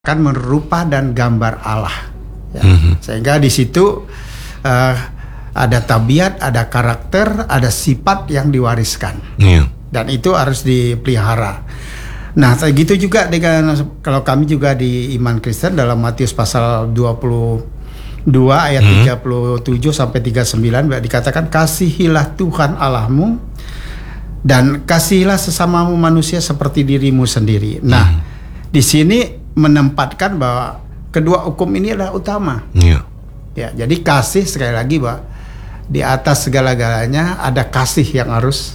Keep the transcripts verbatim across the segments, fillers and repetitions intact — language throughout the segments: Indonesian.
kan merupa dan gambar Allah, ya. Mm-hmm. Sehingga di situ uh, ada tabiat, ada karakter, ada sifat yang diwariskan, yeah. dan itu harus dipelihara. Nah, gitu juga dengan kalau kami juga di iman Kristen dalam Matius pasal dua puluh dua ayat mm-hmm. tiga puluh tujuh sampai tiga puluh sembilan dikatakan, kasihilah Tuhan Allahmu dan kasihilah sesamamu manusia seperti dirimu sendiri. Nah, mm-hmm. di sini menempatkan bahwa kedua hukum ini adalah utama. Yeah. Ya, jadi kasih sekali lagi bahwa di atas segala-galanya ada kasih yang harus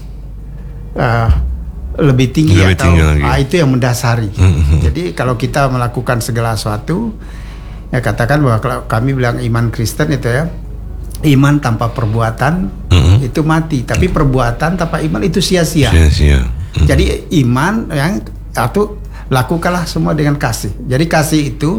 uh, lebih tinggi lebih atau tinggi lagi. Ah, itu yang mendasari. Mm-hmm. Jadi kalau kita melakukan segala sesuatu, ya katakan bahwa kalau kami bilang iman Kristen itu ya, iman tanpa perbuatan mm-hmm. itu mati, tapi perbuatan tanpa iman itu sia-sia. Sia-sia. Mm-hmm. Jadi iman yang atau lakukanlah semua dengan kasih. Jadi kasih itu,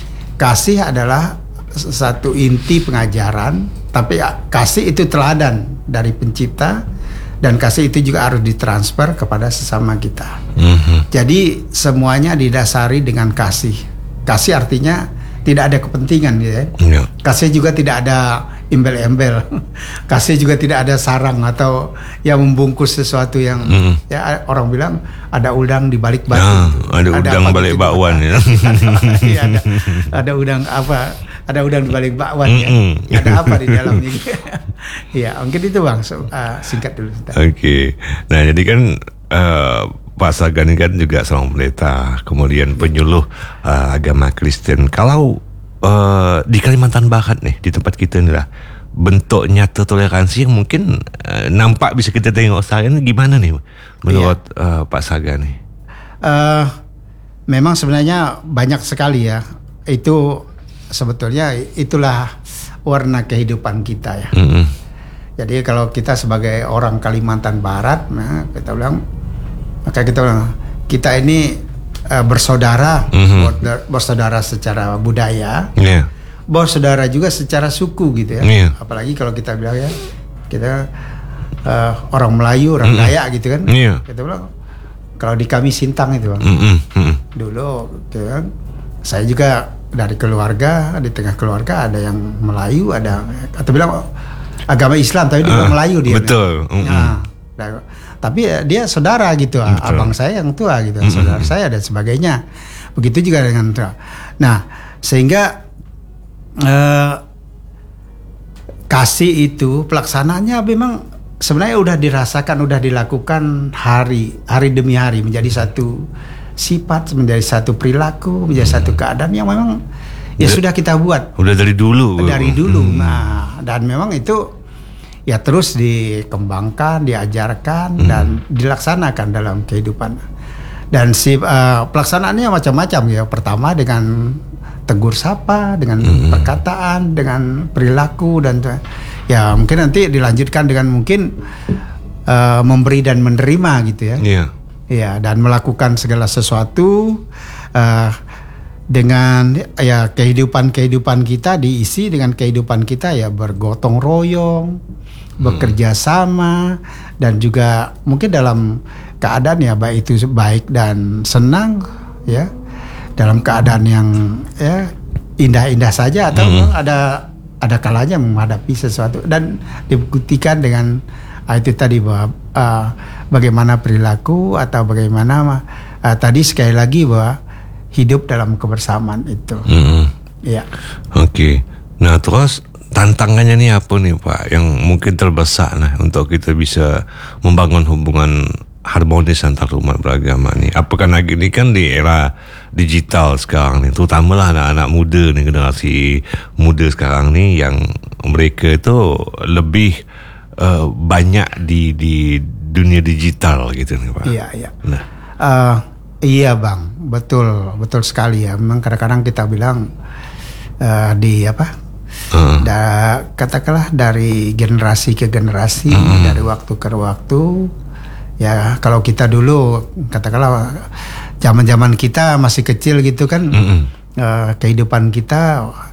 kasih adalah satu inti pengajaran, tapi kasih itu teladan dari pencipta, dan kasih itu juga harus ditransfer kepada sesama kita. Mm-hmm. Jadi semuanya didasari dengan kasih. Kasih artinya tidak ada kepentingan, gitu ya. Yeah. Kasih juga tidak ada embel-embel. Kasih juga tidak ada sarang atau yang membungkus sesuatu yang mm. ya orang bilang ada udang di balik batu. Nah, ada, ada udang balik gitu, bakwan ya. Iya, ada, ada udang apa? Ada udang di balik bakwan mm-hmm. ya. Ada apa di dalamnya? Iya, mungkin itu Bang. So, uh, singkat dulu. Oke. Okay. Nah, jadi kan uh, Pak Sagan ini kan juga seorang pendeta, kemudian penyuluh uh, agama Kristen. Kalau uh, di Kalimantan Barat nih, di tempat kita nih lah, bentuk nyata toleransi yang mungkin uh, nampak bisa kita tengok sekarang ini gimana nih menurut iya. uh, Pak Sagan nih? Uh, memang sebenarnya banyak sekali ya. Itu sebetulnya itulah warna kehidupan kita ya. Mm-hmm. Jadi kalau kita sebagai orang Kalimantan Barat, nah kita bilang, maka kita bilang kita ini uh, bersaudara, mm-hmm. bersaudara secara budaya, yeah. bersaudara juga secara suku gitu ya. Yeah. Apalagi kalau kita bilang ya, kita uh, orang Melayu, orang mm-hmm. Dayak gitu kan. Yeah. Kita bilang kalau di kami Sintang itu Bang. Mm-hmm. Dulu gitu kan, saya juga dari keluarga, di tengah keluarga ada yang Melayu, ada atau bilang agama Islam tapi dia uh, Melayu dia. Betul. Mm-hmm. Nah, nah, tapi dia saudara gitu, betul. Abang saya yang tua gitu, mm-hmm. saudara saya dan sebagainya. Begitu juga dengan tua. Nah, sehingga eh, kasih itu pelaksanaannya memang sebenarnya udah dirasakan, udah dilakukan hari hari demi hari menjadi satu sifat, menjadi satu perilaku, menjadi hmm. satu keadaan yang memang ya udah, sudah kita buat. Udah dari dulu. Dari dulu. Hmm. Nah, dan memang itu ya terus dikembangkan, diajarkan hmm. dan dilaksanakan dalam kehidupan. Dan si uh, pelaksanaannya macam-macam ya. Pertama dengan tegur sapa, dengan hmm. perkataan, dengan perilaku, dan ya mungkin nanti dilanjutkan dengan mungkin uh, memberi dan menerima gitu ya. Iya. Ya, dan melakukan segala sesuatu uh, dengan ya kehidupan-kehidupan kita diisi dengan kehidupan kita ya bergotong royong, hmm. bekerja sama, dan juga mungkin dalam keadaan ya baik itu baik dan senang ya, dalam keadaan yang ya indah-indah saja atau hmm. ada ada kalanya menghadapi sesuatu dan dibuktikan dengan itu tadi bahwa uh, bagaimana perilaku atau bagaimana uh, tadi sekali lagi bahwa hidup dalam kebersamaan itu. Mm-hmm. Ya. Oke. Okay. Nah terus tantangannya nih apa nih Pak yang mungkin terbesar nah untuk kita bisa membangun hubungan harmonis antar umat beragama nih. Apakah lagi ini kan di era digital sekarang nih, terutamalah anak-anak muda nih, generasi muda sekarang nih yang mereka itu lebih Uh, banyak di di dunia digital gitu nih Pak. Iya iya. Nah. Uh, iya Bang, betul betul sekali ya. Memang kadang-kadang kita bilang uh, di apa? Uh. Da, katakanlah dari generasi ke generasi, uh. dari waktu ke waktu. Ya kalau kita dulu katakanlah zaman-zaman kita masih kecil gitu kan, uh-uh. uh, kehidupan kita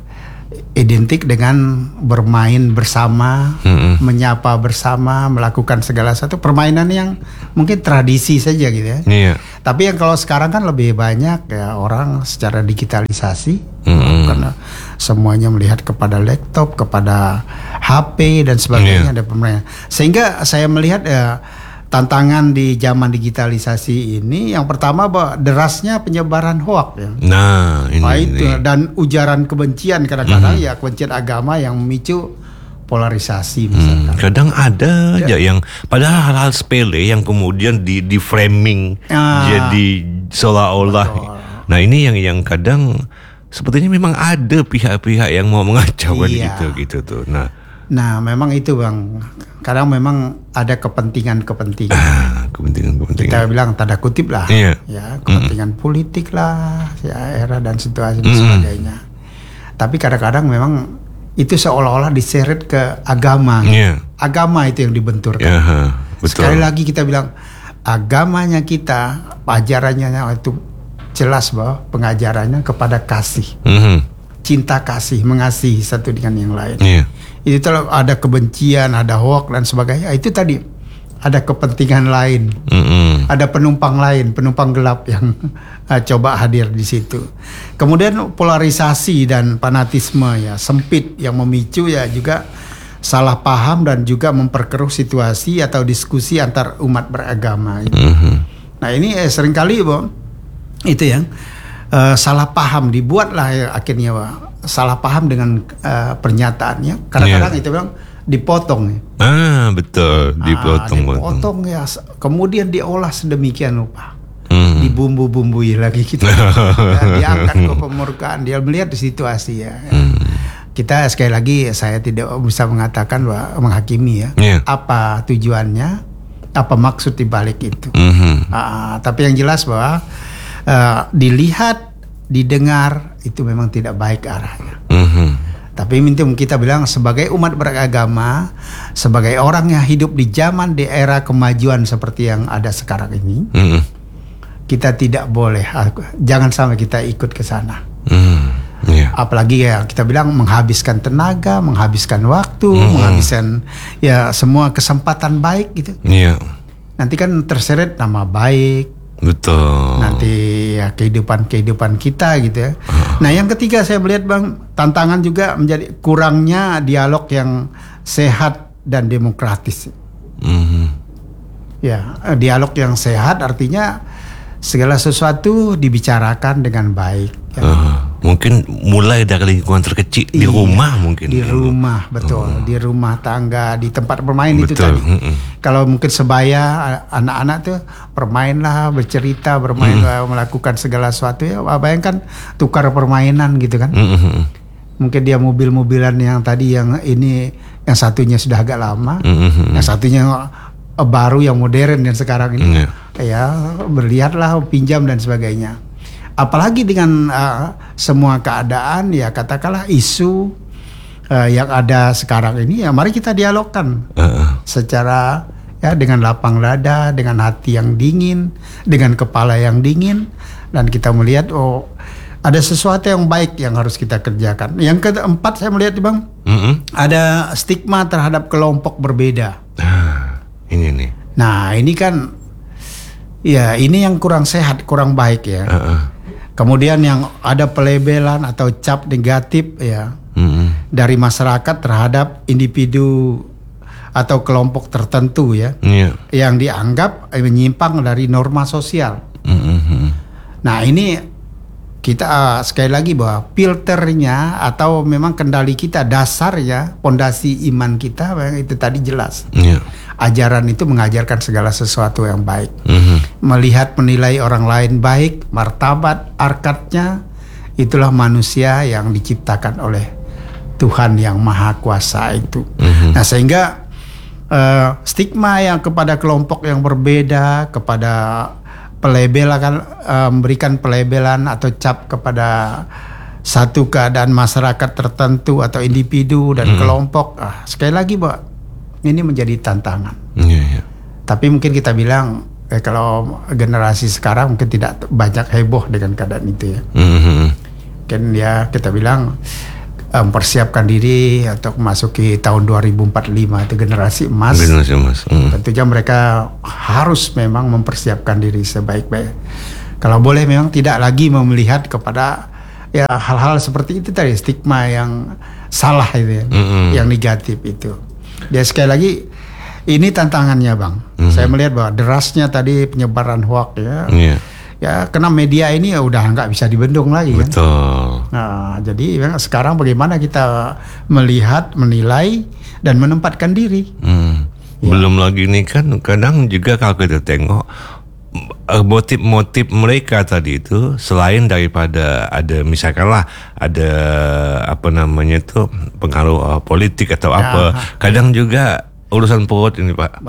identik dengan bermain bersama, mm-hmm. menyapa bersama, melakukan segala satu permainan yang mungkin tradisi saja gitu ya. Yeah. Tapi yang kalau sekarang kan lebih banyak ya orang secara digitalisasi, mm-hmm. karena semuanya melihat kepada laptop, kepada H P dan sebagainya, yeah. ada permainan. Sehingga saya melihat ya, tantangan di zaman digitalisasi ini yang pertama bahwa derasnya penyebaran hoak ya. Nah, ini, nah, itu ini. Dan ujaran kebencian kadang-kadang mm-hmm. ya kebencian agama yang memicu polarisasi misalkan. Hmm, kadang ada aja yang padahal hal-hal sepele yang kemudian di di framing ah, jadi seolah-olah. Betul. Nah, ini yang yang kadang sepertinya memang ada pihak-pihak yang mau mengacau iya. gitu gitu tuh. Nah, Nah, memang itu Bang. Kadang memang ada kepentingan-kepentingan. Ah, kepentingan-kepentingan. Kita bilang tanda kutip lah. Iya. Ya, kepentingan mm. politik lah, ya era dan situasi dan mm. sebagainya. Tapi kadang-kadang memang itu seolah-olah diseret ke agama. Yeah. Agama itu yang dibenturkan. Yeah, betul. Sekali lagi kita bilang agamanya kita, ajarannya itu jelas bahwa pengajarannya kepada kasih. Mm-hmm. Cinta kasih, mengasihi satu dengan yang lain. Yeah. Itu kalau ada kebencian, ada hoax dan sebagainya, itu tadi ada kepentingan lain, mm-hmm. ada penumpang lain, penumpang gelap yang uh, coba hadir di situ. Kemudian polarisasi dan fanatisme ya sempit yang memicu ya juga salah paham dan juga memperkeruh situasi atau diskusi antar umat beragama. Gitu. Mm-hmm. Nah ini eh, seringkali Bo, itu yang uh, salah paham dibuatlah ya, akhirnya Bo. Salah paham dengan uh, pernyataannya. Kadang-kadang yeah. itu bilang dipotong. Ya. Ah betul, dipotong. Ah, dipotong ya. Kemudian diolah sedemikian rupa, mm. dibumbu-bumbui lagi gitu. Ya, diangkat ke pemurkaan. Dia melihat di situasi ya. Mm. Kita sekali lagi saya tidak bisa mengatakan bahwa menghakimi ya. Yeah. Apa tujuannya? Apa maksud dibalik itu? Mm-hmm. Ah, tapi yang jelas bahwa uh, dilihat, didengar itu memang tidak baik arahnya. Mm-hmm. Tapi minta kita bilang sebagai umat beragama, sebagai orang yang hidup di zaman di era kemajuan seperti yang ada sekarang ini, mm-hmm. kita tidak boleh, jangan sampai kita ikut ke sana. Mm, yeah. Apalagi ya kita bilang menghabiskan tenaga, menghabiskan waktu, mm-hmm. menghabiskan ya semua kesempatan baik gitu. Yeah. Nanti kan terseret nama baik. Betul. Nanti ya kehidupan-kehidupan kita gitu ya. Uh. Nah yang ketiga saya melihat Bang, tantangan juga menjadi kurangnya dialog yang sehat dan demokratis. Mm-hmm. Ya, dialog yang sehat artinya segala sesuatu dibicarakan dengan baik. Ya. Uh, mungkin mulai dari lingkungan terkecil iya, di rumah mungkin. Di rumah betul, uh. di rumah tangga, di tempat bermain betul. Itu tadi. Mm-mm. Kalau mungkin sebaya anak-anak tuh bermainlah, bercerita, bermainlah, mm. melakukan segala sesuatu ya. Bayangkan tukar permainan gitu kan. Mm-hmm. Mungkin dia mobil-mobilan yang tadi yang ini yang satunya sudah agak lama, mm-hmm. yang satunya baru yang modern yang sekarang ini. Mm. Ya berlihatlah, pinjam dan sebagainya. Apalagi dengan uh, semua keadaan ya katakanlah isu uh, yang ada sekarang ini ya mari kita dialogkan uh. secara ya dengan lapang dada, dengan hati yang dingin, dengan kepala yang dingin dan kita melihat oh ada sesuatu yang baik yang harus kita kerjakan. Yang keempat saya melihat Bang, mm-hmm. ada stigma terhadap kelompok berbeda. Ah, ini nih. Nah ini kan ya ini yang kurang sehat, kurang baik ya. Uh-uh. Kemudian yang ada pelebelan atau cap negatif ya mm-hmm. dari masyarakat terhadap individu atau kelompok tertentu ya, yeah. yang dianggap menyimpang dari norma sosial. Mm-hmm. Nah ini kita uh, sekali lagi bahwa filternya atau memang kendali kita, dasarnya, pondasi iman kita itu tadi jelas. Yeah. Ajaran itu mengajarkan segala sesuatu yang baik. Mm-hmm. Melihat menilai orang lain baik, martabat, arkatnya, itulah manusia yang diciptakan oleh Tuhan yang Maha Kuasa itu. Mm-hmm. Nah sehingga uh, stigma yang kepada kelompok yang berbeda, kepada pelebelan, uh, memberikan pelebelan atau cap kepada satu keadaan masyarakat tertentu atau individu dan mm-hmm. kelompok, ah, sekali lagi Pak, ini menjadi tantangan. Yeah, yeah. Tapi mungkin kita bilang eh, kalau generasi sekarang mungkin tidak banyak heboh dengan keadaan itu ya. Mm-hmm. Mungkin ya kita bilang mempersiapkan diri untuk memasuki tahun dua ribu empat puluh lima, itu generasi emas. Generasi emas. Hmm. Tentunya mereka harus memang mempersiapkan diri sebaik-baik. Kalau boleh memang tidak lagi melihat kepada ya hal-hal seperti itu tadi, stigma yang salah itu ya, mm-hmm. yang negatif itu. Dia sekali lagi ini tantangannya Bang. Mm-hmm. Saya melihat bahwa derasnya tadi penyebaran hoax ya. Yeah. Ya karena media ini ya udah nggak bisa dibendung lagi. Betul. Kan. Nah jadi memang sekarang bagaimana kita melihat, menilai dan menempatkan diri. Mm. Ya. Belum lagi nih kan kadang juga kalau kita tengok motif-motif mereka tadi itu selain daripada ada misalkanlah ada apa namanya itu pengaruh uh, politik atau ya, apa, kadang juga urusan perut ini Pak.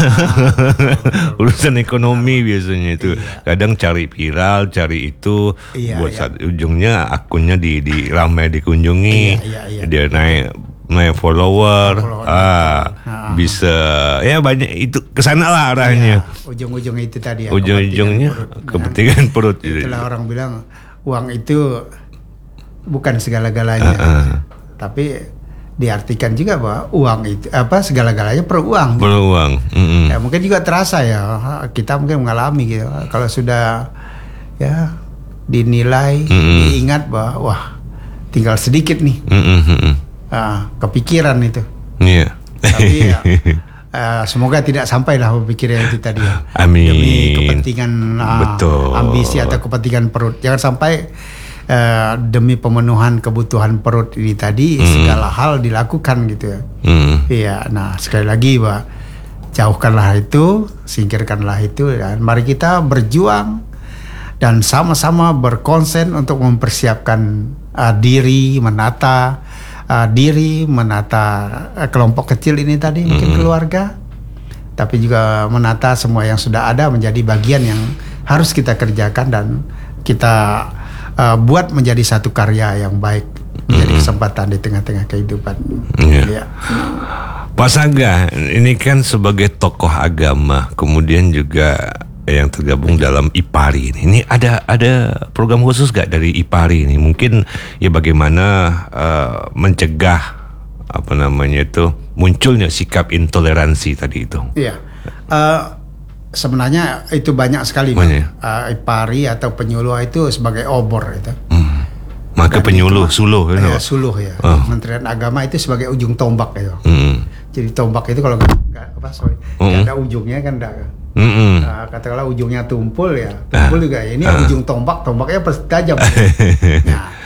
Urusan ekonomi biasanya itu. Iya. Kadang cari viral, cari itu iya, buat iya. saat ujungnya akunnya di, di ramai dikunjungi, iya, iya, iya. dia naik naik follower, follower ah, ah, bisa ya banyak itu kesana lah arahnya. Iya, ujung-ujung itu tadi ya. Ujung-ujungnya kepentingan perut. Itulah gitu. Orang bilang uang itu bukan segala-galanya, uh, uh. tapi diartikan juga bahwa uang itu apa segala-galanya per uang. Per uang. Mm-hmm. Ya, mungkin juga terasa ya kita mungkin mengalami gitu. Kalau sudah ya dinilai, mm-hmm. diingat bahwa wah tinggal sedikit nih, mm-hmm. uh, kepikiran itu. Iya. Yeah. Tapi ya, uh, semoga tidak sampailah pikiran itu tadi ya. Amin. Demi kepentingan uh, ambisi atau kepentingan perut. Jangan sampai Uh, demi pemenuhan kebutuhan perut ini tadi mm. segala hal dilakukan gitu ya. Mm. Iya, nah sekali lagi Pak, jauhkanlah itu, singkirkanlah itu, dan mari kita berjuang dan sama-sama berkonsen untuk mempersiapkan uh, diri, menata uh, diri, menata uh, kelompok kecil ini tadi, mm. mungkin keluarga, tapi juga menata semua yang sudah ada menjadi bagian yang harus kita kerjakan dan kita Uh, buat menjadi satu karya yang baik, menjadi mm-hmm. kesempatan di tengah-tengah kehidupan. Yeah. Ya. Pak Saga, ini kan sebagai tokoh agama, kemudian juga yang tergabung dalam IPARI ini. Ini ada ada program khusus gak dari IPARI ini? Mungkin ya bagaimana uh, mencegah apa namanya itu munculnya sikap intoleransi tadi itu? Iya. Uh, Sebenarnya itu banyak sekali banyak. Uh, IPARI atau penyuluh itu sebagai obor itu. Hmm. Maka dan penyuluh itu, suluh ya, suluh ya. Oh. Kementerian Agama itu sebagai ujung tombak itu. Hmm. Jadi tombak itu kalau nggak apa sorry, hmm. ada ujungnya kan enggak. Hmm. Uh, katakanlah ujungnya tumpul ya. Tumpul ah. juga ya. Ini ah. ujung tombak, tombaknya pasti tajam. Nah,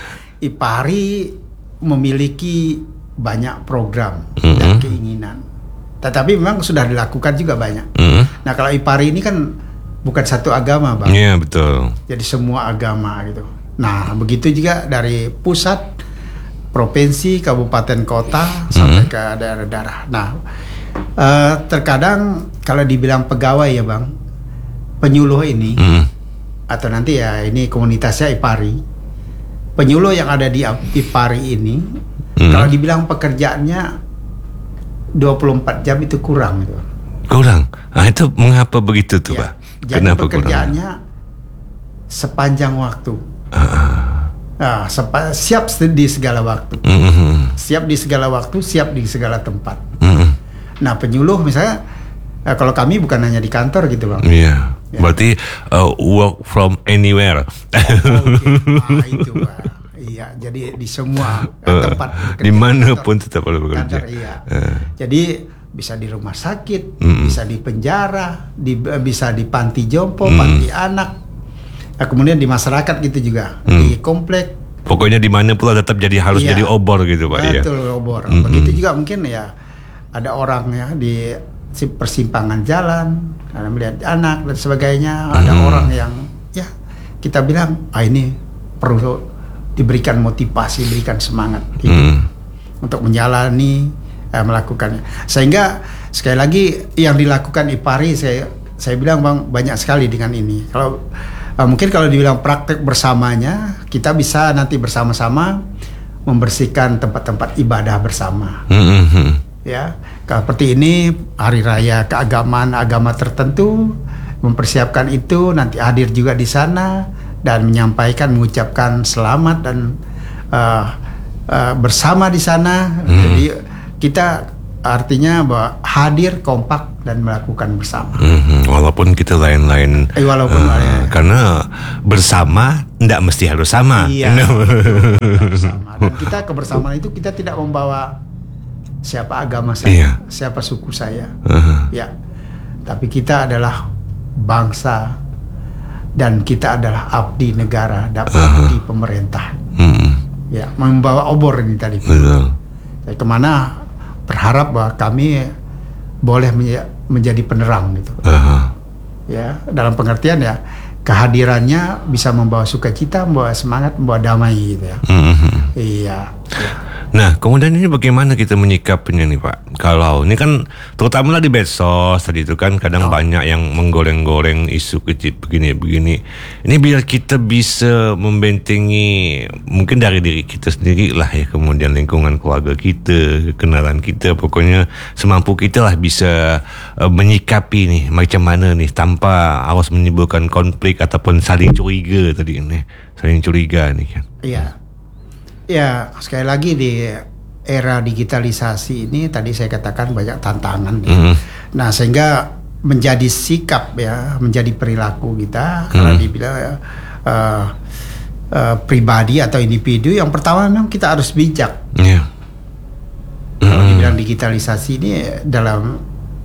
IPARI memiliki banyak program hmm. dan keinginan. Tetapi memang sudah dilakukan juga banyak. Mm. Nah kalau IPARI ini kan bukan satu agama Bang. Iya yeah, betul. Jadi semua agama gitu. Nah begitu juga dari pusat, provinsi, kabupaten, kota mm. sampai ke daerah-daerah. Nah uh, terkadang kalau dibilang pegawai ya Bang, penyuluh ini mm. atau nanti ya ini komunitasnya IPARI, penyuluh yang ada di IPARI ini mm. kalau dibilang pekerjaannya dua puluh empat jam itu kurang gitu. Kurang? Nah itu mengapa begitu tuh ya, Pak? Jadi kenapa pekerjaannya kurang? Sepanjang waktu. Uh. Nah, sepa, siap di segala waktu. Mm-hmm. Siap di segala waktu, siap di segala tempat. Mm-hmm. Nah penyuluh misalnya, eh, kalau kami bukan hanya di kantor gitu Bang. Iya. Yeah. Ya. Berarti uh, work from anywhere. Oh, okay. Nah itu Pak. Iya, jadi di semua tempat di mana pun tetap boleh bekerja. Kantor, iya. Uh. Jadi bisa di rumah sakit, mm-hmm. bisa di penjara, di, bisa di panti jompo, mm. panti anak. Nah, kemudian di masyarakat gitu juga, mm. di komplek. Pokoknya di mana pula tetap jadi harus iya. jadi obor gitu Pak. Betul, iya. obor. Mm-hmm. Begitu juga mungkin ya ada orang ya di persimpangan jalan, karena melihat anak dan sebagainya. Ada mm. orang yang ya kita bilang ah ini perlu diberikan motivasi, diberikan semangat gitu, hmm. untuk menjalani, eh, melakukannya. Sehingga sekali lagi yang dilakukan IPARI, saya saya bilang Bang banyak sekali dengan ini. Kalau eh, mungkin kalau dibilang praktek bersamanya, kita bisa nanti bersama-sama membersihkan tempat-tempat ibadah bersama. Hmm. Ya, seperti ini hari raya keagamaan agama tertentu, mempersiapkan itu nanti hadir juga di sana. Dan menyampaikan, mengucapkan selamat dan uh, uh, bersama di sana. Hmm. Jadi kita artinya bahwa hadir kompak dan melakukan bersama. Hmm, walaupun kita lain-lain. Eh, walaupun uh, lain. Karena bersama tidak mesti harus sama. Iya. Bersama. Dan kita kebersamaan itu kita tidak membawa siapa agama saya, iya. siapa suku saya, uh-huh. ya. Tapi kita adalah bangsa dan kita adalah abdi negara, dapat uh-huh. abdi pemerintah. Hmm. Ya, membawa obor ini tadi. Betul. Jadi kemana? Berharap bahwa kami boleh menjadi penerang gitu. Uh-huh. Ya, dalam pengertian ya kehadirannya bisa membawa sukacita, membawa semangat, membawa damai gitu ya. Uh-huh. Iya. Ya. Nah, kemudian ini bagaimana kita menyikapinya nih Pak? Kalau ini kan terutama di medsos tadi itu kan kadang oh. banyak yang menggoreng-goreng isu kecil begini-begini. Ini biar kita bisa membentengi mungkin dari diri kita sendiri lah ya, kemudian lingkungan keluarga kita, kenalan kita, pokoknya semampu kita lah bisa uh, menyikapi nih macam mana nih tanpa harus menimbulkan konflik ataupun saling curiga tadi ini, saling curiga nih kan. Iya. Ya, sekali lagi di era digitalisasi ini tadi saya katakan banyak tantangan. Ya. Mm-hmm. Nah, sehingga menjadi sikap ya, menjadi perilaku kita. Mm-hmm. Karena dibilang uh, uh, pribadi atau individu, yang pertama memang kita harus bijak. Yeah. Mm-hmm. Kalau dibilang digitalisasi ini dalam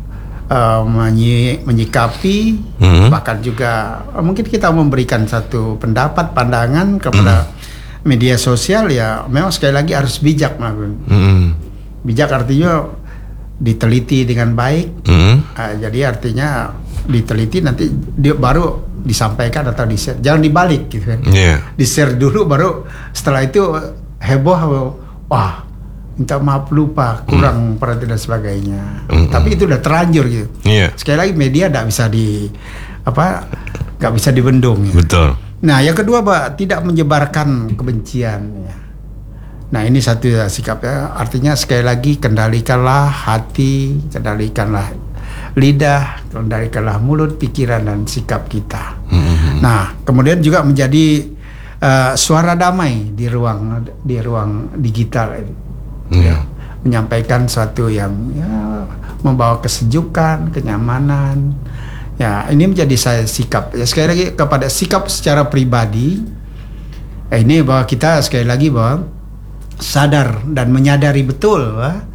uh, menyi- menyikapi, mm-hmm. bahkan juga uh, mungkin kita memberikan satu pendapat, pandangan kepada mm-hmm. media sosial ya, memang sekali lagi harus bijak melakukan. Mm-hmm. Bijak artinya diteliti dengan baik. Mm-hmm. Uh, jadi artinya diteliti nanti dia baru disampaikan atau di share. Jangan dibalik gitu kan. Yeah. Di share dulu baru setelah itu heboh, wah minta maaf lupa kurang mm. perhatian dan sebagainya. Mm-hmm. Tapi itu udah terlanjur gitu. Yeah. Sekali lagi media tidak bisa di apa nggak bisa dibendung. Ya. Betul. Nah, yang kedua, Pak, tidak menyebarkan kebencian. Ya. Nah, ini satu ya, sikapnya. Artinya sekali lagi kendalikanlah hati, kendalikanlah lidah, kendalikanlah mulut, pikiran dan sikap kita. Mm-hmm. Nah, kemudian juga menjadi uh, suara damai di ruang di ruang digital ini. Mm-hmm. Ya, menyampaikan sesuatu yang ya, membawa kesejukan, kenyamanan. Ya, ini menjadi saya sikap. Ya, sekali lagi kepada sikap secara pribadi. Eh, ini bahwa kita sekali lagi bahwa sadar dan menyadari betul bahwa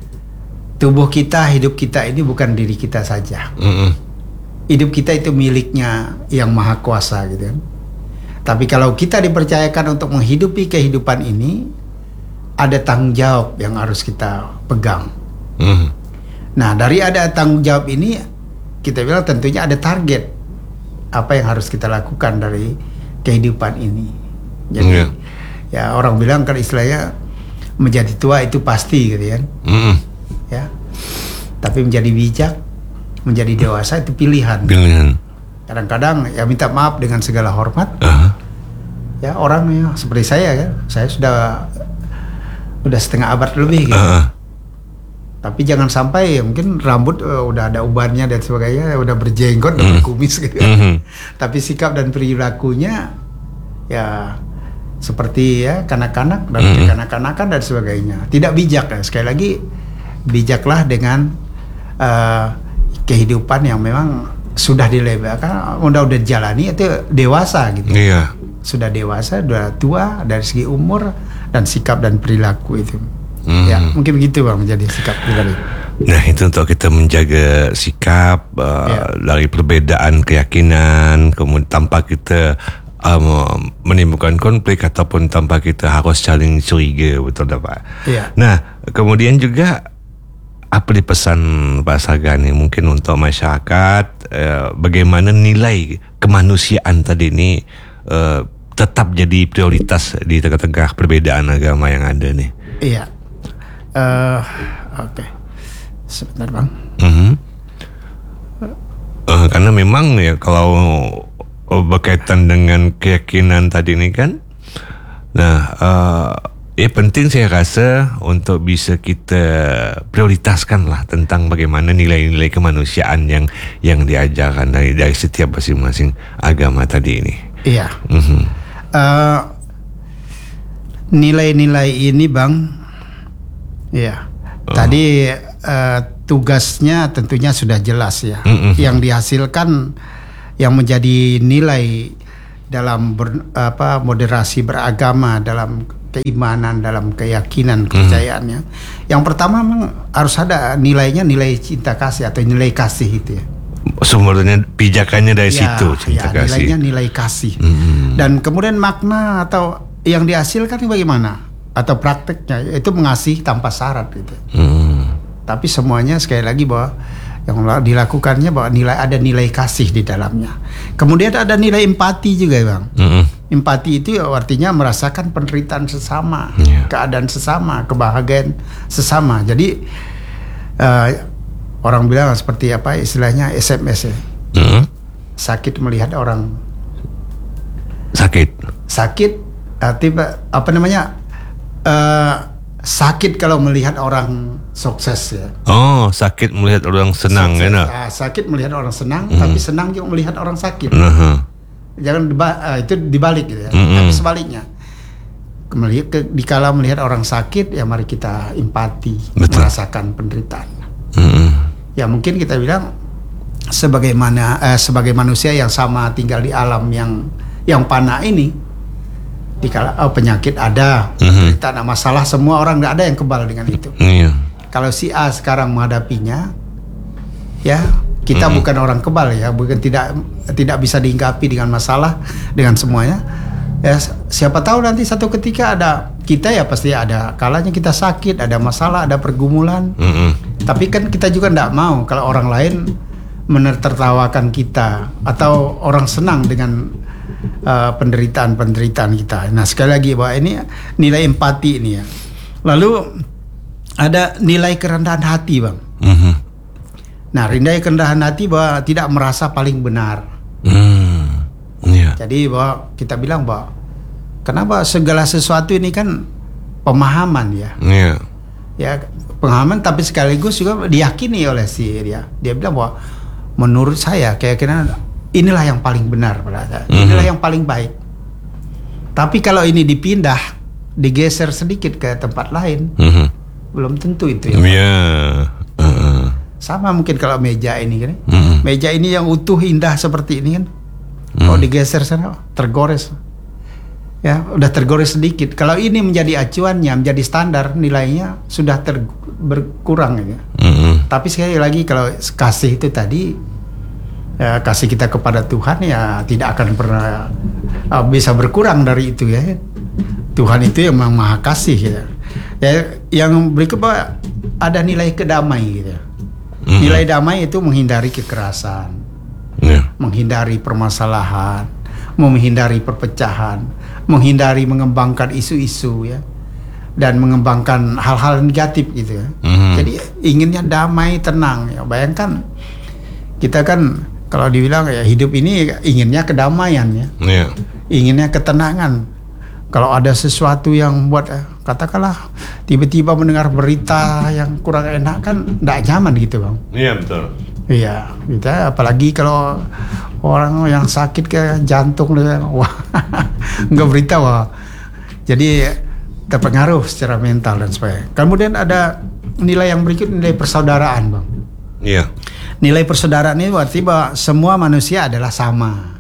tubuh kita, hidup kita ini bukan diri kita saja. Mm-hmm. Hidup kita itu miliknya yang maha kuasa gitu kan. Tapi kalau kita dipercayakan untuk menghidupi kehidupan ini, ada tanggung jawab yang harus kita pegang. Mm-hmm. Nah, dari ada tanggung jawab ini kita bilang tentunya ada target apa yang harus kita lakukan dari kehidupan ini. Jadi yeah. ya orang bilang kan istilahnya menjadi tua itu pasti gitu kan. Mm-hmm. Ya. Tapi menjadi bijak, menjadi dewasa itu pilihan. Pilihan. Kadang-kadang ya minta maaf dengan segala hormat. Uh-huh. Ya orang ya seperti saya kan, saya sudah udah setengah abad lebih gitu. Uh-huh. Tapi jangan sampai ya, mungkin rambut uh, udah ada ubannya dan sebagainya, udah berjenggot, udah berkumis gitu. Mm-hmm. Tapi sikap dan perilakunya ya seperti ya kanak-kanak dan mm-hmm. kanak-kanakan dan sebagainya. Tidak bijak ya. Sekali lagi bijaklah dengan uh, kehidupan yang memang sudah dilebelkan, udah udah jalani itu dewasa gitu. Iya. Sudah dewasa, sudah tua dari segi umur dan sikap dan perilaku itu. Hmm. Ya, mungkin begitu Bang menjadi sikap pribadi. Nah, itu untuk kita menjaga sikap uh, ya. Dari perbedaan keyakinan, kemudian tanpa kita um, menimbulkan konflik ataupun tanpa kita harus saling curiga, betul tak Pak? Ya. Nah, kemudian juga apa dipesan Pak Sagan nih mungkin untuk masyarakat uh, bagaimana nilai kemanusiaan tadi ini uh, tetap jadi prioritas di tengah-tengah perbedaan agama yang ada nih? Iya. Uh, Oke, okay. Sebentar Bang. Mm-hmm. Uh, karena memang ya kalau berkaitan dengan keyakinan tadi ini kan, nah uh, ya penting saya rasa untuk bisa kita prioritaskan lah tentang bagaimana nilai-nilai kemanusiaan yang yang diajarkan dari dari setiap masing-masing agama tadi ini. Iya. Mm-hmm. Uh, Nilai-nilai ini Bang, ya oh. tadi uh, tugasnya tentunya sudah jelas ya. Mm-hmm. Yang dihasilkan yang menjadi nilai dalam ber, apa moderasi beragama, dalam keimanan, dalam keyakinan, kepercayaannya. Mm. Yang pertama memang harus ada nilainya, nilai cinta kasih atau nilai kasih itu ya. Sumbernya pijakannya dari ya, situ cinta ya, kasih. Nilainya nilai kasih. Mm. Dan kemudian makna atau yang dihasilkan bagaimana? Atau prakteknya itu mengasihi tanpa syarat gitu. Hmm. Tapi semuanya sekali lagi bahwa yang dilakukannya bahwa nilai ada nilai kasih di dalamnya. Kemudian ada nilai empati juga Bang. Hmm. Empati itu artinya merasakan penderitaan sesama, yeah. keadaan sesama, kebahagiaan sesama. Jadi uh, orang bilang seperti apa istilahnya S M S ya. Hmm. Sakit melihat orang sakit. Sakit tiba apa namanya uh, sakit kalau melihat orang sukses ya. Oh, sakit melihat orang senang ya. Nah, sakit melihat orang senang, mm. tapi senang juga melihat orang sakit. Uh-huh. Jangan diba- uh, itu dibalik gitu ya. Mm-hmm. Tapi sebaliknya. Melihat ke, dikala melihat orang sakit ya mari kita empati, betul. Merasakan penderitaan. Mm-hmm. Ya mungkin kita bilang sebagaimana uh, sebagai manusia yang sama tinggal di alam yang yang fana ini. Dikala oh, penyakit ada, mm-hmm. kita ada masalah, semua orang nggak ada yang kebal dengan itu. Yeah. Kalau si A sekarang menghadapinya, ya kita mm-hmm. bukan orang kebal ya, bukan tidak tidak bisa dihinggapi dengan masalah dengan semuanya. Ya siapa tahu nanti satu ketika ada kita ya pasti ada kalanya kita sakit, ada masalah, ada pergumulan. Mm-hmm. Tapi kan kita juga nggak mau kalau orang lain menertawakan kita atau orang senang dengan Uh, penderitaan-penderitaan kita. Nah sekali lagi bahwa ini nilai empati ini ya. Lalu ada nilai kerendahan hati Bang. Mm-hmm. Nah nilai kerendahan hati bahwa tidak merasa paling benar. Mm. Yeah. Jadi bahwa kita bilang bahwa kenapa segala sesuatu ini kan pemahaman ya. Yeah. Ya pemahaman tapi sekaligus juga diyakini oleh si dia. Dia bilang bahwa menurut saya keyakinan inilah yang paling benar, inilah mm-hmm. yang paling baik. Tapi kalau ini dipindah, digeser sedikit ke tempat lain, mm-hmm. belum tentu itu ya. Yeah. Uh-uh. Sama mungkin kalau meja ini kan, mm-hmm. meja ini yang utuh indah seperti ini kan, mm-hmm. kalau digeser sana tergores, ya udah tergores sedikit. Kalau ini menjadi acuannya, menjadi standar nilainya sudah ter- berkurang ya. Mm-hmm. Tapi sekali lagi kalau kasih itu tadi. Ya, kasih kita kepada Tuhan ya tidak akan pernah uh, bisa berkurang dari itu ya. Tuhan itu yang maha kasih ya. Ya yang berikut bahwa ada nilai kedamai gitu. Mm-hmm. Nilai damai itu menghindari kekerasan, yeah. menghindari permasalahan, menghindari perpecahan, menghindari mengembangkan isu-isu ya, dan mengembangkan hal-hal negatif gitu ya. Mm-hmm. Jadi inginnya damai, tenang ya. Bayangkan kita kan kalau dibilang ya hidup ini inginnya kedamaian ya, yeah. inginnya ketenangan. Kalau ada sesuatu yang buat katakanlah tiba-tiba mendengar berita yang kurang enak kan tidak nyaman gitu Bang. Iya yeah, betul. Iya, kita apalagi kalau orang yang sakit kayak jantung wah nggak berita wah. Jadi terpengaruh secara mental dan sebagainya. Kemudian ada nilai yang berikut nilai persaudaraan Bang. Iya. Yeah. Nilai persaudaraan ini berarti bahwa semua manusia adalah sama.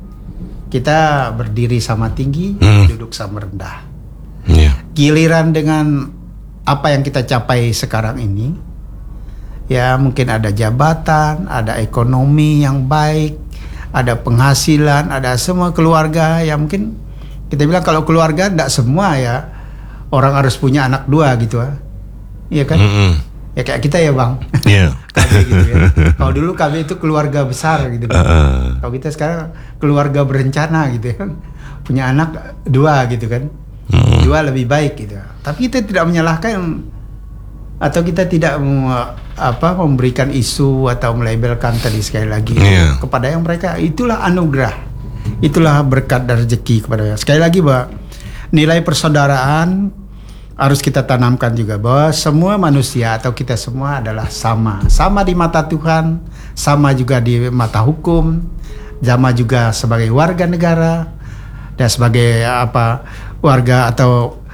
Kita berdiri sama tinggi, hmm. duduk sama rendah. Yeah. Giliran dengan apa yang kita capai sekarang ini, ya mungkin ada jabatan, ada ekonomi yang baik, ada penghasilan, ada semua keluarga. Ya mungkin kita bilang kalau keluarga tidak semua ya orang harus punya anak dua gitu ya. Iya kan? Mm-hmm. Ya kayak kita ya Bang. Iya. Yeah. Gitu ya. Kalau dulu kami itu keluarga besar gitu. Uh. Kalau kita sekarang keluarga berencana gitu ya. Punya anak dua gitu kan. Mm. Dua lebih baik gitu. Tapi kita tidak menyalahkan atau kita tidak apa memberikan isu atau melabelkan tadi sekali lagi yeah. kepada yang mereka itulah anugerah. Itulah berkat dan rezeki kepada mereka. Sekali lagi bahwa nilai persaudaraan harus kita tanamkan juga bahwa semua manusia atau kita semua adalah sama. Sama di mata Tuhan, sama juga di mata hukum, sama juga sebagai warga negara dan sebagai apa warga atau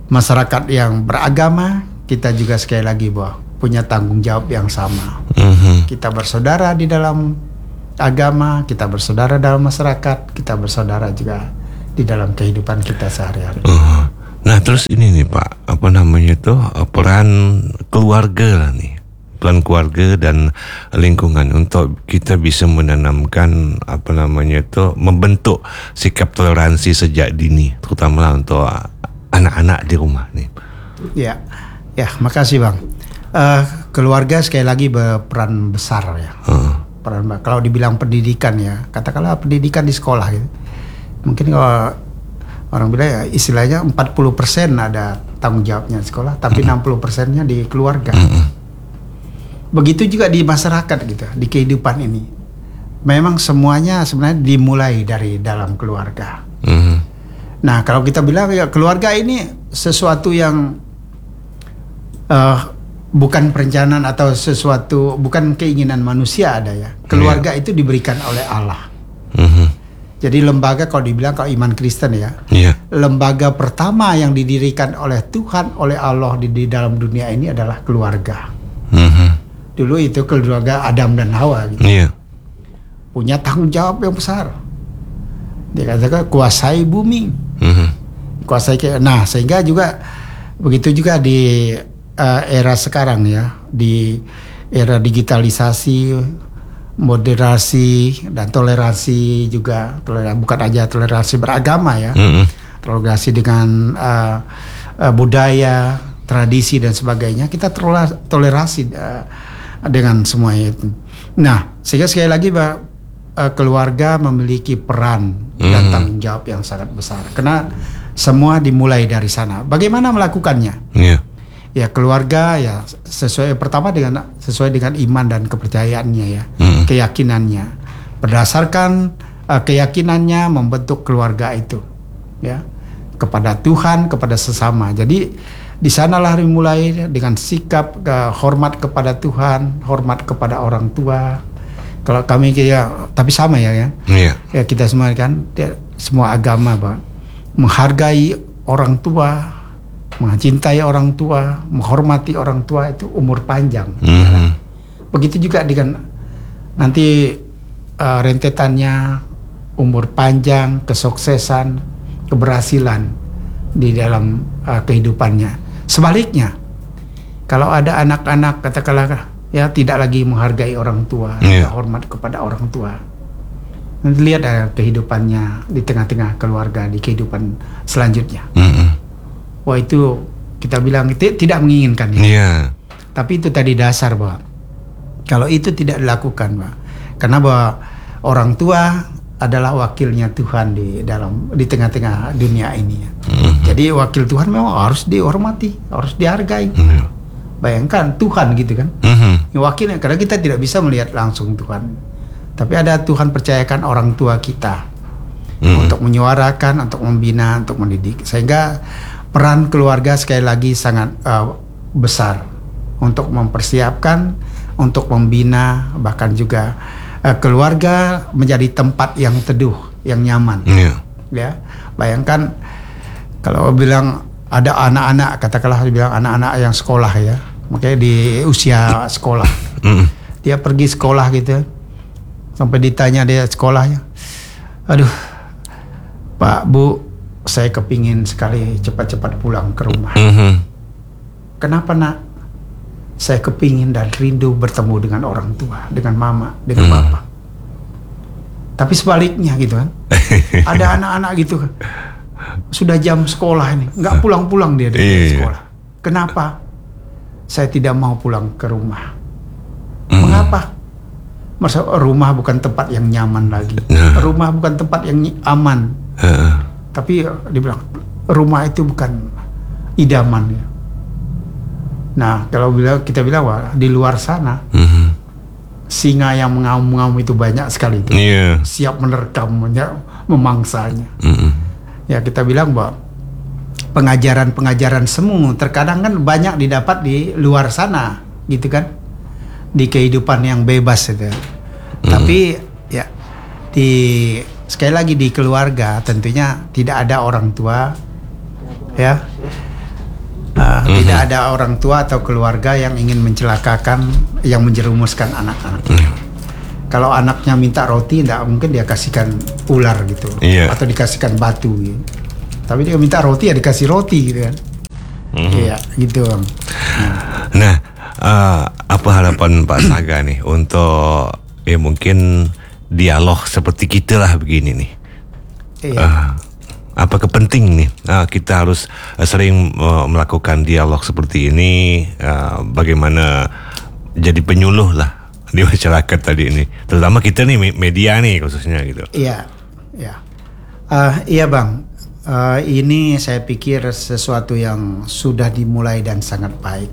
masyarakat yang beragama, kita juga sekali lagi bahwa punya tanggung jawab yang sama. Mhm. Kita bersaudara di dalam agama, kita bersaudara dalam masyarakat, kita bersaudara juga di dalam kehidupan kita sehari-hari. Uh, nah terus ini nih Pak, apa namanya itu peran keluarga lah nih, peran keluarga dan lingkungan untuk kita bisa menanamkan apa namanya itu membentuk sikap toleransi sejak dini, terutama untuk anak-anak di rumah nih. Ya, ya, makasih Bang. Uh, keluarga sekali lagi berperan besar ya. Uh. Peran kalau dibilang pendidikan ya, katakanlah pendidikan di sekolah gitu. Mungkin kalau orang bilang ya istilahnya empat puluh persen ada tanggung jawabnya di sekolah, tapi mm-hmm. enam puluh persennya di keluarga. Mm-hmm. Begitu juga di masyarakat gitu, di kehidupan ini. Memang semuanya sebenarnya dimulai dari dalam keluarga. Mm-hmm. Nah, kalau kita bilang ya keluarga ini sesuatu yang uh, bukan perencanaan atau sesuatu, bukan keinginan manusia ada ya. Keluarga yeah. itu diberikan oleh Allah. Mm-hmm. Jadi lembaga kalau dibilang kalau iman Kristen ya, yeah. lembaga pertama yang didirikan oleh Tuhan, oleh Allah di, di dalam dunia ini adalah keluarga. Mm-hmm. Dulu itu keluarga Adam dan Hawa gitu. Yeah. Punya tanggung jawab yang besar. Dikatakan kuasai bumi. Mm-hmm. Kuasai, nah sehingga juga begitu juga di uh, era sekarang ya, di era digitalisasi, moderasi dan toleransi juga, toleransi, bukan aja toleransi beragama ya, mm-hmm. toleransi dengan uh, uh, budaya, tradisi dan sebagainya, kita toleransi uh, dengan semuanya itu. Nah, sehingga sekali lagi Pak, uh, keluarga memiliki peran mm-hmm. dan tanggung jawab yang sangat besar, karena semua dimulai dari sana. Bagaimana melakukannya? Yeah. Ya keluarga ya sesuai pertama dengan sesuai dengan iman dan kepercayaannya ya, mm. keyakinannya. Berdasarkan uh, keyakinannya membentuk keluarga itu ya, kepada Tuhan, kepada sesama. Jadi di sanalah dimulai dengan sikap uh, hormat kepada Tuhan, hormat kepada orang tua. Kalau kami ya, tapi sama ya ya. Yeah. Ya kita semua kan ya, semua agama Pak, menghargai orang tua, mencintai orang tua, menghormati orang tua itu umur panjang. Mm-hmm. Begitu juga dengan nanti uh, rentetannya umur panjang, kesuksesan, keberhasilan di dalam uh, kehidupannya. Sebaliknya, kalau ada anak-anak katakanlah ya tidak lagi menghargai orang tua, yeah. tidak hormat kepada orang tua, nanti lihat uh, kehidupannya di tengah-tengah keluarga, di kehidupan selanjutnya. Mm-hmm. Wah itu kita bilang itu tidak menginginkan ya. Yeah. Tapi itu tadi dasar bahwa kalau itu tidak dilakukan Pak, karena bahwa orang tua adalah wakilnya Tuhan di dalam di tengah-tengah dunia ini. Mm-hmm. Jadi wakil Tuhan memang harus dihormati, harus dihargai. Mm-hmm. Bayangkan Tuhan gitu kan, mm-hmm. wakilnya, karena kita tidak bisa melihat langsung Tuhan. Tapi ada Tuhan percayakan orang tua kita mm-hmm. untuk menyuarakan, untuk membina, untuk mendidik, sehingga peran keluarga sekali lagi sangat uh, besar untuk mempersiapkan, untuk membina, bahkan juga uh, keluarga menjadi tempat yang teduh, yang nyaman. Yeah. Ya, bayangkan kalau bilang ada anak-anak, katakanlah bilang anak-anak yang sekolah ya, makanya di usia sekolah, mm. dia pergi sekolah gitu, sampai ditanya dia sekolahnya, aduh, Pak, Bu, saya kepingin sekali cepat-cepat pulang ke rumah. Mm-hmm. Kenapa nak? Saya kepingin dan rindu bertemu dengan orang tua, dengan mama, dengan mm. bapak. Tapi sebaliknya gitu kan, ada anak-anak gitu kan, sudah jam sekolah ini, nggak pulang-pulang dia dari yeah. sekolah. Kenapa? Saya tidak mau pulang ke rumah. Mm. Mengapa? Masa rumah bukan tempat yang nyaman lagi, uh. rumah bukan tempat yang aman. Uh. Tapi dia bilang rumah itu bukan idaman ya. Nah kalau bila kita bilang wah, di luar sana mm-hmm. singa yang mengaum-ngaum itu banyak sekali itu, yeah. siap menerkamnya, memangsanya. Mm-hmm. Ya kita bilang bahwa pengajaran-pengajaran semu terkadang kan banyak didapat di luar sana gitu kan, di kehidupan yang bebas itu. Mm-hmm. Tapi ya di sekali lagi di keluarga tentunya tidak ada orang tua ya Uh, mm-hmm. Tidak ada orang tua atau keluarga yang ingin mencelakakan, yang menjerumuskan anak-anak. Mm. Kalau anaknya minta roti, tidak mungkin dia kasihkan ular gitu, yeah. atau dikasihkan batu gitu. Tapi dia minta roti ya dikasih roti gitu kan. Iya, mm-hmm. gitu. Nah, nah uh, apa harapan Pak Saga nih untuk ya mungkin dialog seperti kita lah begini nih? Iya. Uh, Apakah penting nih uh, kita harus uh, sering uh, melakukan dialog seperti ini, uh, bagaimana jadi penyuluh lah di masyarakat tadi ini, terutama kita nih media nih khususnya gitu. Iya, iya, uh, iya bang, uh, ini saya pikir sesuatu yang sudah dimulai dan sangat baik.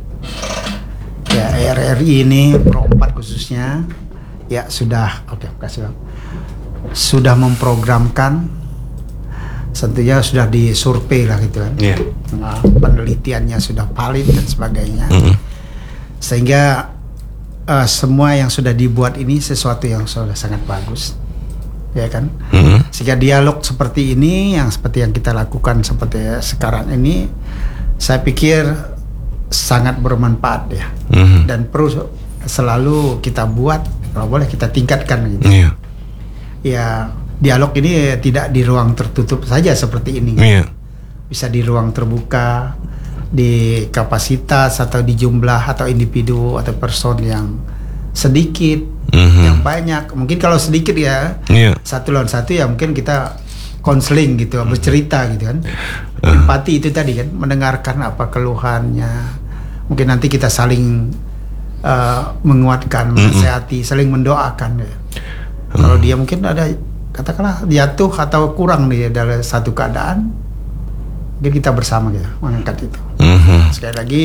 Ya R R I ini Pro empat khususnya, ya sudah, oke, okay, kasih bang, sudah memprogramkan. Tentunya sudah disurvei lah gitu kan, yeah. nah, penelitiannya sudah valid dan sebagainya, mm-hmm. sehingga uh, semua yang sudah dibuat ini sesuatu yang sudah sangat bagus, ya kan, mm-hmm. sehingga dialog seperti ini, yang seperti yang kita lakukan seperti sekarang ini, saya pikir sangat bermanfaat ya, mm-hmm. dan perlu selalu kita buat, kalau boleh kita tingkatkan gitu, yeah. ya. Dialog ini tidak di ruang tertutup saja seperti ini, yeah. bisa di ruang terbuka, di kapasitas atau di jumlah atau individu atau person yang sedikit, mm-hmm. yang banyak. Mungkin kalau sedikit ya, yeah. satu lawan satu ya mungkin kita konseling gitu, mm-hmm. bercerita gitu kan. Uh. Empati itu tadi kan, mendengarkan apa keluhannya. Mungkin nanti kita saling uh, menguatkan, menasehati, mm-hmm. saling mendoakan. Ya. Uh. Kalau dia mungkin ada katakanlah jatuh atau kurang di dalam satu keadaan, mungkin kita bersama ya mengangkat itu. Mm-hmm. Sekali lagi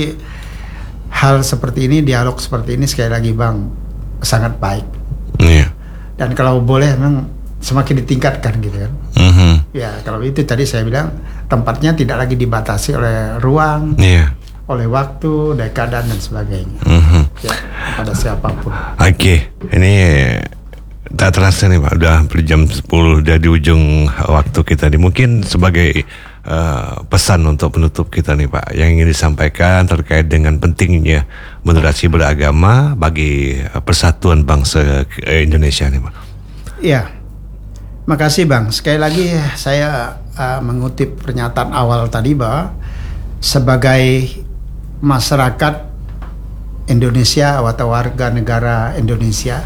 hal seperti ini, dialog seperti ini sekali lagi bang sangat baik. Yeah. Dan kalau boleh memang semakin ditingkatkan gitu kan. Mm-hmm. Ya kalau itu tadi saya bilang tempatnya tidak lagi dibatasi oleh ruang, yeah. oleh waktu, dari keadaan dan sebagainya. Mm-hmm. Ya pada siapapun. Oke, okay. Ini tak terasa nih Pak, udah hampir jam sepuluh, udah di ujung waktu kita nih. Mungkin sebagai uh, pesan untuk penutup kita nih Pak, yang ingin disampaikan terkait dengan pentingnya moderasi beragama bagi persatuan bangsa Indonesia nih Pak. Iya, makasih Bang. Sekali lagi saya uh, mengutip pernyataan awal tadi bahwa sebagai masyarakat Indonesia atau warga negara Indonesia,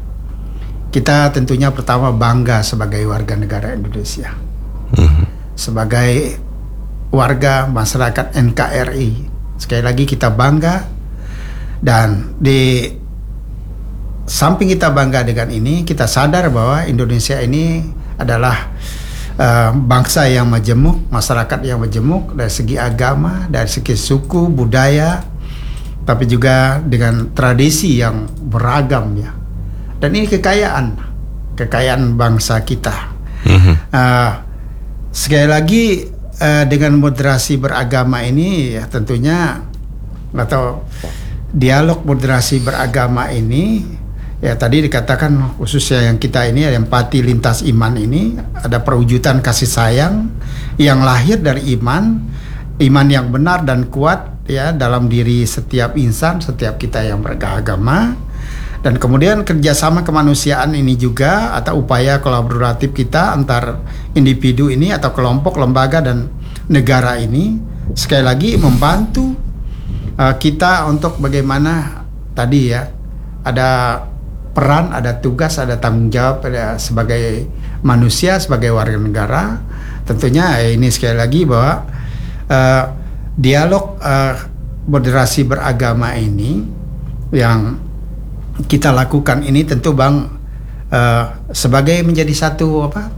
kita tentunya pertama bangga sebagai warga negara Indonesia, mm-hmm. sebagai warga masyarakat N K R I. Sekali lagi kita bangga, dan di samping kita bangga dengan ini, kita sadar bahwa Indonesia ini adalah uh, bangsa yang majemuk, masyarakat yang majemuk dari segi agama, dari segi suku, budaya, tapi juga dengan tradisi yang beragam ya. Dan ini kekayaan, kekayaan bangsa kita. Mm-hmm. Uh, sekali lagi uh, dengan moderasi beragama ini, ya tentunya atau dialog moderasi beragama ini, ya tadi dikatakan khususnya yang kita ini empati lintas iman ini, ada perwujudan kasih sayang yang lahir dari iman, iman yang benar dan kuat ya dalam diri setiap insan, setiap kita yang beragama. Dan kemudian kerjasama kemanusiaan ini juga atau upaya kolaboratif kita antar individu ini atau kelompok, lembaga dan negara ini sekali lagi membantu uh, kita untuk bagaimana tadi ya ada peran, ada tugas, ada tanggung jawab ada sebagai manusia, sebagai warga negara. Tentunya eh, ini sekali lagi bahwa uh, dialog uh, moderasi beragama ini yang kita lakukan ini tentu Bang uh, sebagai menjadi satu apa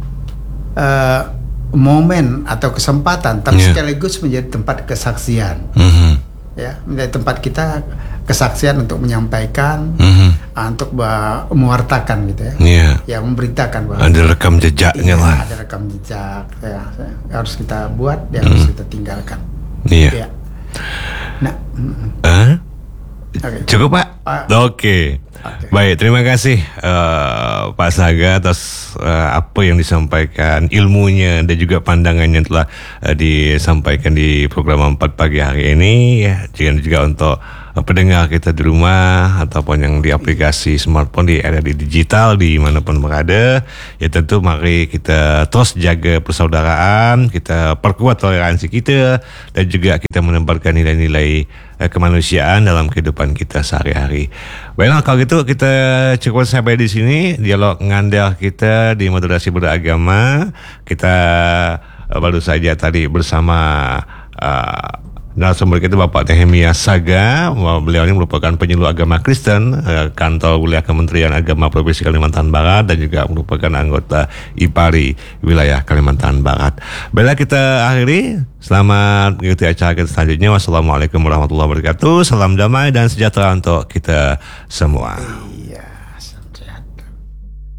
uh, momen atau kesempatan, tapi yeah. sekaligus menjadi tempat kesaksian, mm-hmm. ya menjadi tempat kita kesaksian untuk menyampaikan, mm-hmm. uh, untuk uh, mewartakan gitu ya, yeah. ya memberitakan bahwa ada rekam jejaknya ya, lah, ada rekam jejak ya harus kita buat, ya mm-hmm. harus kita tinggalkan. Iya. Yeah. Ya. Nah, uh? Okay. Cukup Pak? Uh, Oke. Okay. Okay. Baik, terima kasih uh, Pak Saga atas uh, apa yang disampaikan, ilmunya dan juga pandangannya telah uh, disampaikan di program empat pagi hari ini. Ya, juga untuk uh, pendengar kita di rumah ataupun yang di aplikasi smartphone, di era di digital dimanapun berada. Ya tentu mari kita terus jaga persaudaraan, kita perkuat toleransi kita dan juga kita menebarkan nilai-nilai uh, kemanusiaan dalam kehidupan kita sehari-hari. Baiklah, kalau gitu kita cukup sampai di sini dialog ngandel kita di moderasi beragama. Kita uh, baru saja tadi bersama uh, narasumber kita Bapak Nehemia Saga. Beliau ini merupakan penyuluh agama Kristen uh, kantor wilayah Kementerian Agama Provinsi Kalimantan Barat dan juga merupakan anggota I P A R I wilayah Kalimantan Barat. Baiklah, kita akhiri. Selamat mengikuti acara kita selanjutnya. Wassalamualaikum warahmatullahi wabarakatuh. Salam damai dan sejahtera untuk kita semua.